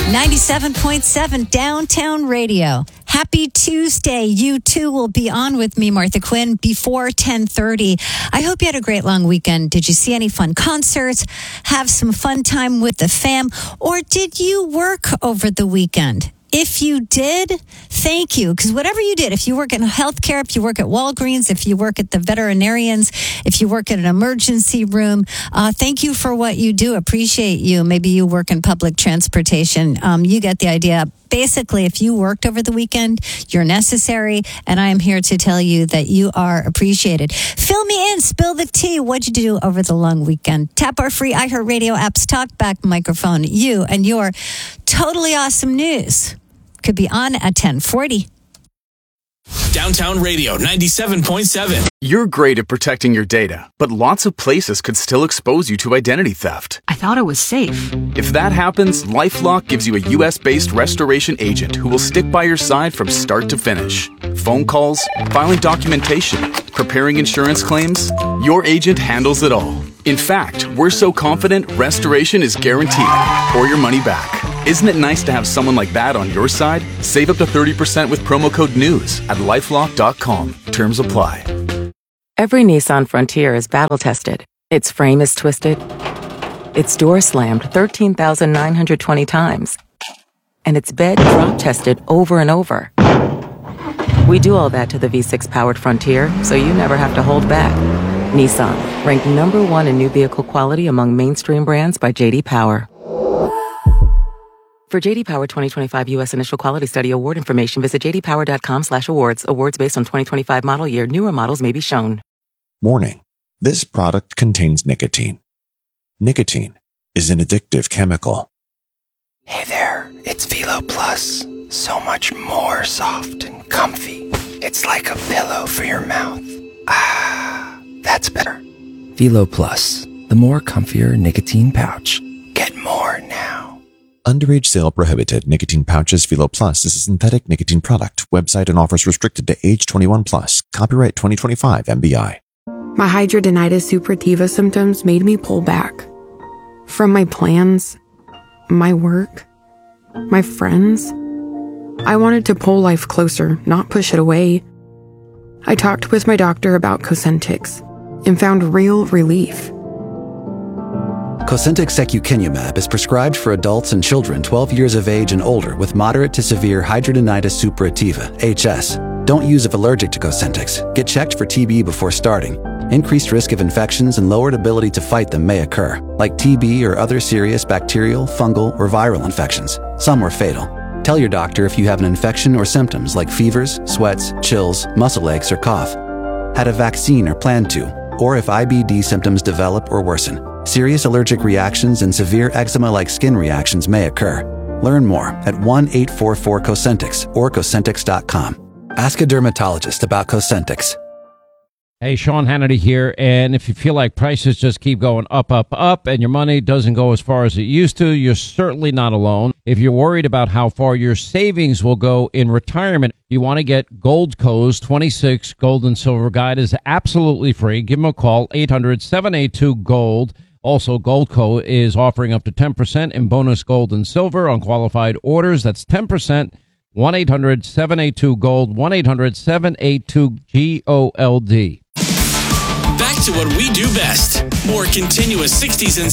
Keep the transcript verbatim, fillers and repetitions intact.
ninety-seven point seven Downtown Radio. Happy Tuesday. You too will be on with me, Martha Quinn, before ten thirty. I hope you had a great long weekend. Did you see any fun concerts? Have some fun time with the fam? Or did you work over the weekend? If you did, thank you. Because whatever you did, if you work in healthcare, if you work at Walgreens, if you work at the veterinarians, if you work at an emergency room, uh, thank you for what you do. Appreciate you. Maybe you work in public transportation. Um, you get the idea. Basically, if you worked over the weekend, you're necessary. And I am here to tell you that you are appreciated. Fill me in. Spill the tea. What'd you do over the long weekend? Tap our free iHeartRadio apps talk back microphone. You and your totally awesome news could be on at ten forty. Downtown Radio ninety-seven point seven. You're great at protecting your data, but lots of places could still expose you to identity theft. I thought it was safe. If that happens, LifeLock gives you a U S-based restoration agent who will stick by your side from start to finish. Phone calls, filing documentation, preparing insurance claims, your agent handles it all. In fact, we're so confident restoration is guaranteed or your money back. Isn't it nice to have someone like that on your side? Save up to thirty percent with promo code NEWS at lifelock dot com. Terms apply. Every Nissan Frontier is battle-tested. Its frame is twisted. Its door slammed thirteen thousand nine hundred twenty times. And its bed drop-tested over and over. We do all that to the V six powered Frontier, so you never have to hold back. Nissan, ranked number one in new vehicle quality among mainstream brands by J D Power. For J D Power twenty twenty-five U S Initial Quality Study award information, visit j d power dot com slash awards. Awards based on twenty twenty-five model year. Newer models may be shown. Warning. This product contains nicotine. Nicotine is an addictive chemical. Hey there, it's Velo Plus. So much more soft and comfy. It's like a pillow for your mouth. Ah, that's better. Velo Plus, the more comfier nicotine pouch. Get more now. Underage sale prohibited. Nicotine pouches. Velo Plus is a synthetic nicotine product. Website and offers restricted to age twenty-one plus. Copyright twenty twenty-five M B I. My hidradenitis suppurativa symptoms made me pull back. From my plans, my work, my friends. I wanted to pull life closer, not push it away. I talked with my doctor about Cosentyx and found real relief. Cosentyx secukinumab is prescribed for adults and children twelve years of age and older with moderate to severe hidradenitis suppurativa, H S. Don't use if allergic to Cosentyx. Get checked for T B before starting. Increased risk of infections and lowered ability to fight them may occur, like T B or other serious bacterial, fungal, or viral infections. Some were fatal. Tell your doctor if you have an infection or symptoms like fevers, sweats, chills, muscle aches, or cough. Had a vaccine or plan to, or if I B D symptoms develop or worsen. Serious allergic reactions and severe eczema-like skin reactions may occur. Learn more at one eight four four Cosentyx or Cosentyx dot com. Ask a dermatologist about Cosentyx. Hey, Sean Hannity here, and if you feel like prices just keep going up, up, up, and your money doesn't go as far as it used to, you're certainly not alone. If you're worried about how far your savings will go in retirement, you want to get Goldco's twenty-six Gold and Silver Guide is absolutely free. Give them a call, eight hundred, seven eight two, GOLD. Also, Goldco is offering up to ten percent in bonus gold and silver on qualified orders. That's ten percent. one eight hundred, seven eight two, GOLD, one eight hundred, seven eight two, G O L D. Back to what we do best. More continuous sixties and